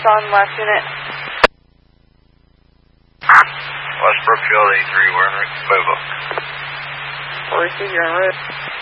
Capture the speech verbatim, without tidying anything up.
on last unit. West Brookfield, A three, we're en route to Louisville. We'll receive your en route.